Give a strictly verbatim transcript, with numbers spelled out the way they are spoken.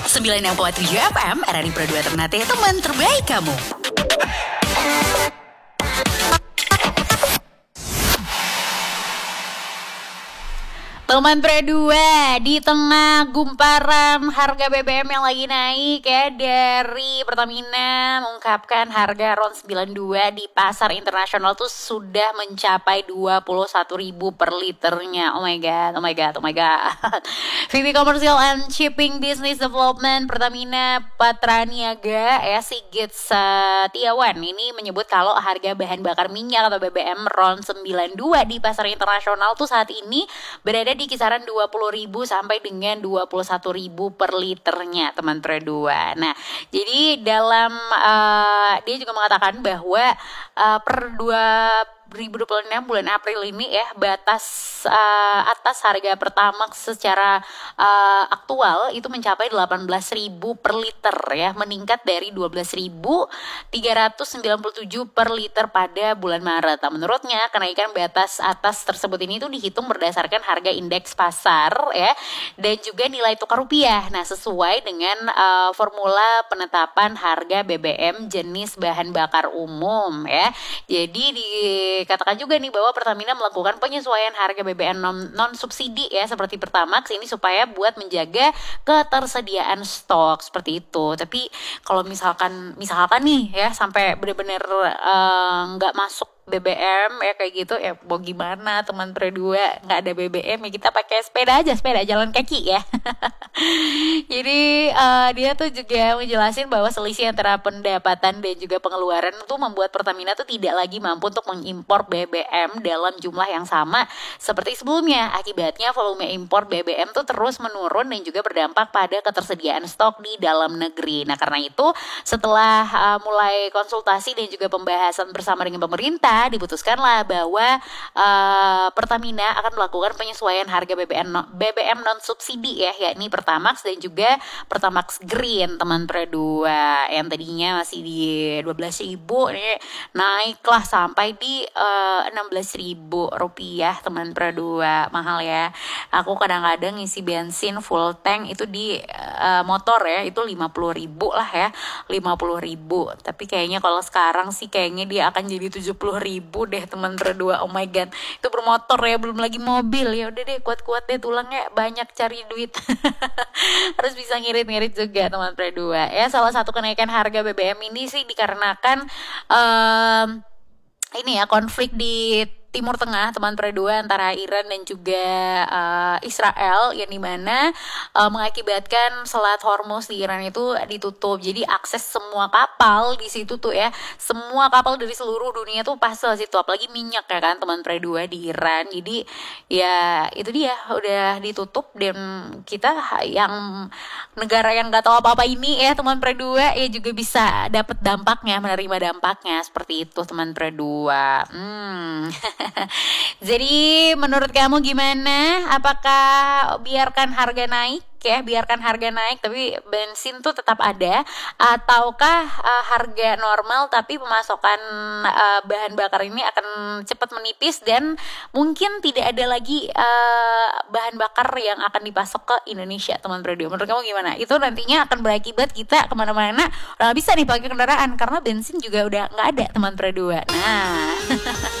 sembilan enam koma tujuh F M, R R I Pro dua Ternate, teman terbaik kamu. Teman Pro dua, di tengah gumparan harga B B M yang lagi naik ya, dari Pertamina mengungkapkan harga RON sembilan puluh dua di pasar internasional tuh sudah mencapai dua puluh satu ribu per liternya. Oh my god, oh my god, oh my god. V P Commercial and Shipping Business Development Pertamina Patraniaga ya, Sigit Setiawan ini menyebut kalau harga bahan bakar minyak atau B B M RON sembilan puluh dua di pasar internasional tuh saat ini berada di kisaran dua puluh ribu sampai dengan dua puluh satu ribu per liternya, teman Pro dua. Nah, jadi dalam uh, dia juga mengatakan bahwa uh, per dua ribu dua puluh enam bulan April ini ya, batas uh, atas harga Pertamax secara uh, aktual itu mencapai delapan belas ribu per liter ya, meningkat dari dua belas ribu tiga ratus sembilan puluh tujuh per liter pada bulan Maret. Nah, menurutnya kenaikan batas atas tersebut ini itu dihitung berdasarkan harga indeks pasar ya, dan juga nilai tukar rupiah. Nah, sesuai dengan uh, formula penetapan harga B B M jenis bahan bakar umum ya. Jadi di katakan juga nih bahwa Pertamina melakukan penyesuaian harga B B M non, non subsidi ya seperti Pertamax ini supaya buat menjaga ketersediaan stok seperti itu. Tapi kalau misalkan misalkan nih ya sampai benar-benar nggak uh, masuk B B M ya kayak gitu ya, mau gimana teman Pro dua, nggak ada B B M ya kita pakai sepeda aja, sepeda jalan kaki ya. Jadi uh, dia tuh juga menjelasin bahwa selisih antara pendapatan dan juga pengeluaran itu membuat Pertamina tuh tidak lagi mampu untuk mengimpor B B M dalam jumlah yang sama seperti sebelumnya. Akibatnya volume impor B B M tuh terus menurun dan juga berdampak pada ketersediaan stok di dalam negeri. Nah, karena itu setelah uh, mulai konsultasi dan juga pembahasan bersama dengan pemerintah, diputuskanlah bahwa uh, Pertamina akan melakukan penyesuaian harga B B M no, B B M non subsidi ya, yakni Pertamax dan juga Pertamax Green, teman Pro dua, yang tadinya masih di dua belas ribu ini naiklah sampai di uh, enam belas ribu rupiah, teman Pro dua. Mahal ya. Aku kadang-kadang ngisi bensin full tank itu di uh, motor ya, itu lima puluh ribu lah ya, lima puluh ribu. Tapi kayaknya kalau sekarang sih kayaknya dia akan jadi tujuh puluh ribu deh, teman Pro dua. Oh my god, itu bermotor ya, belum lagi mobil. Ya udah deh, kuat-kuat deh tulangnya, banyak cari duit. Harus bisa ngirit-ngirit juga, teman Pro dua. Ya, salah satu kenaikan harga B B M ini sih dikarenakan um, ini ya, konflik di Timur Tengah, teman Pro dua, antara Iran dan juga uh, Israel, yang dimana uh, mengakibatkan Selat Hormuz di Iran itu ditutup. Jadi akses semua kapal di situ tuh ya, semua kapal dari seluruh dunia tuh pasti di situ, apalagi minyak ya kan, teman Pro dua, di Iran. Jadi ya itu dia, udah ditutup, dan kita yang negara yang nggak tahu apa-apa ini ya, teman Pro dua, ya juga bisa dapat dampaknya, menerima dampaknya seperti itu, teman Pro dua. Hmm. Jadi menurut kamu gimana? Apakah biarkan harga naik ya, biarkan harga naik tapi bensin tuh tetap ada, ataukah uh, harga normal tapi pemasokan uh, bahan bakar ini akan cepat menipis dan mungkin tidak ada lagi uh, bahan bakar yang akan dipasok ke Indonesia, teman Pro dua? Menurut kamu gimana? Itu nantinya akan berakibat kita kemana-mana udah bisa nih pakai kendaraan karena bensin juga udah nggak ada, teman Pro dua. Nah